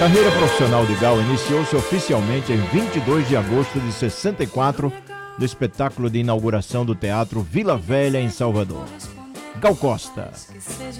A carreira profissional de Gal iniciou-se oficialmente em 22 de agosto de 64, no espetáculo de inauguração do Teatro Vila Velha, em Salvador. Gal Costa